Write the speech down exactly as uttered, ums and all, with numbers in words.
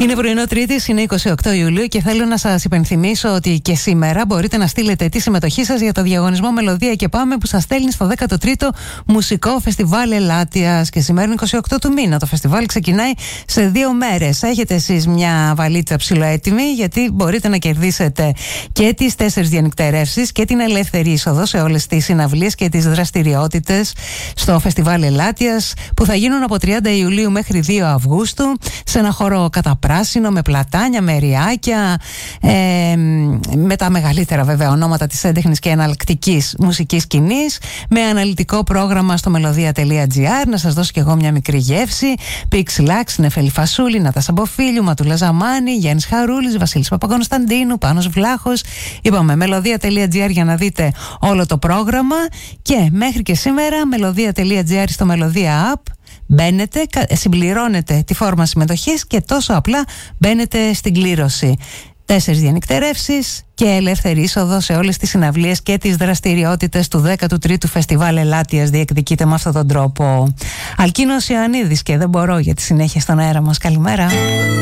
Είναι πρωινό Τρίτης, είναι είκοσι οκτώ Ιουλίου και θέλω να σας υπενθυμίσω ότι και σήμερα μπορείτε να στείλετε τη συμμετοχή σας για το διαγωνισμό Μελωδία και Πάμε που σας στέλνει στο δέκατο τρίτο Μουσικό Φεστιβάλ Ελάτειας. Και σήμερα είναι είκοσι οκτώ του μήνα. Το φεστιβάλ ξεκινάει σε δύο μέρες. Έχετε εσείς μια βαλίτσα ψιλοέτοιμη, γιατί μπορείτε να κερδίσετε και τις τέσσερις διανυκτερεύσεις και την ελεύθερη είσοδο σε όλες τις συναυλίες και τις δραστηριότητες στο Φεστιβάλ Ελάτειας που θα γίνουν από τριάντα Ιουλίου μέχρι δύο Αυγούστου σε ένα χώρο καταπράσινο με πλατάνια, με ριάκια, ε, με τα μεγαλύτερα βέβαια ονόματα της έντεχνης και εναλλακτικής μουσικής σκηνής, με αναλυτικό πρόγραμμα στο μελωδία τελεία τζι άρ. Να σας δώσω κι εγώ μια μικρή γεύση. Πίξ Λάξ, Νεφέλη Φασούλη, Νατάσα Μποφίλιου, Ματούλα Ζαμάνη, Γιάννης Χαρούλης, Βασίλης Παπακωνσταντίνου, Πάνος Βλάχος. Είπαμε μελωδία τελεία τζι άρ για να δείτε όλο το πρόγραμμα. Και μέχρι και σήμερα μελωδία τελεία τζι άρ στο Μελωδία App. Μπαίνετε, συμπληρώνετε τη φόρμα συμμετοχής και τόσο απλά μπαίνετε στην κλήρωση. Τέσσερις διανυκτερεύσεις και ελεύθερη είσοδο σε όλες τις συναυλίες και τις δραστηριότητες του δέκατου τρίτου Φεστιβάλ Ελάτειας διεκδικείται με αυτόν τον τρόπο. Αλκίνος Ιωαννίδης και Δεν μπορώ για τη συνέχεια στον αέρα μας. Καλημέρα.